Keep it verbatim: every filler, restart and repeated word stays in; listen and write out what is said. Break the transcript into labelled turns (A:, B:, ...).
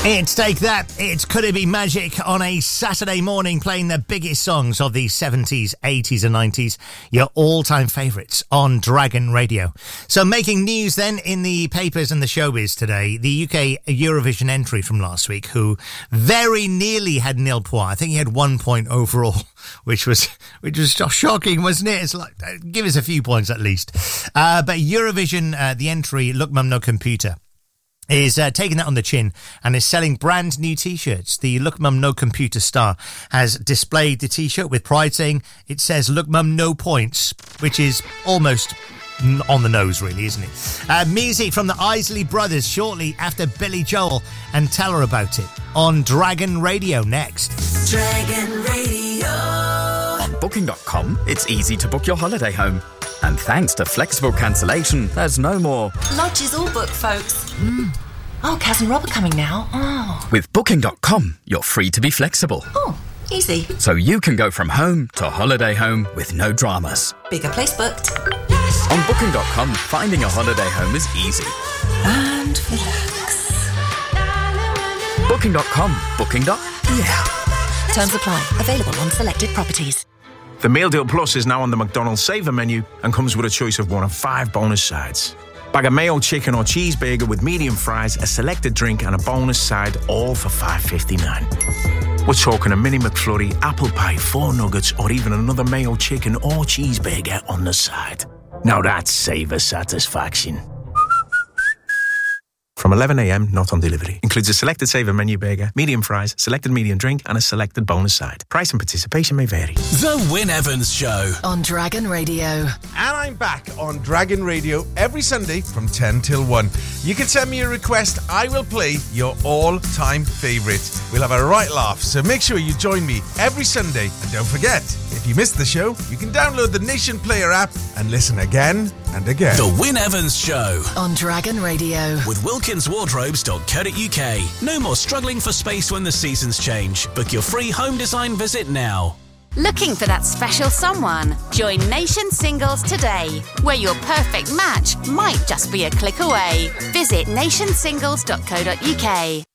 A: It's Take That, it's Could It Be Magic on a Saturday morning, playing the biggest songs of the seventies, eighties and nineties, your all-time favourites on Dragon Radio. So making news then in the papers and the showbiz today, the U K Eurovision entry from last week, who very nearly had nil point. I think he had one point overall, which was which was shocking, wasn't it? It's like, give us a few points at least. Uh, but Eurovision, uh, the entry, Look Mum No Computer, is uh, taking that on the chin and is selling brand new T-shirts. The Look Mum No Computer star has displayed the T-shirt with pride, saying it says Look Mum No Points, which is almost on the nose, really, isn't it? Uh, music from the Isley Brothers shortly after Billy Joel, and Tell Her About It on Dragon Radio next.
B: Dragon Radio.
C: On booking dot com, it's easy to book your holiday home. And thanks to flexible cancellation, there's no more
B: Lodge is all booked, folks. Mm. Oh, Kaz and Rob are coming now. Oh.
C: With booking dot com, you're free to be flexible.
B: Oh, easy.
C: So you can go from home to holiday home with no dramas.
B: Bigger place booked.
C: On booking dot com, finding a holiday home is easy.
B: And relax.
C: booking dot com. Booking. Yeah.
B: Terms apply. Available on selected properties.
D: The Meal Deal Plus is now on the McDonald's Saver menu and comes with a choice of one of five bonus sides. Bag of mayo, chicken or cheeseburger with medium fries, a selected drink and a bonus side, all for five pounds fifty-nine. We're talking a mini McFlurry, apple pie, four nuggets or even another mayo, chicken or cheeseburger on the side. Now that's Saver satisfaction. From eleven a.m, not on delivery. Includes a selected Saver menu burger, medium fries, selected medium drink and a selected bonus side. Price and participation may vary.
E: The Wyn Evans Show
B: on Dragon Radio.
F: And I'm back on Dragon Radio every Sunday from ten till one. You can send me a request. I will play your all-time favourites. We'll have a right laugh, so make sure you join me every Sunday. And don't forget, if you missed the show, you can download the Nation Player app and listen again and again.
E: The Wyn Evans Show
B: on Dragon Radio
E: with wilkins wardrobes dot co dot uk. No more struggling for space when the seasons change. Book your free home design visit now.
G: Looking for that special someone? Join Nation Singles today, where your perfect match might just be a click away. Visit nation singles dot co dot uk.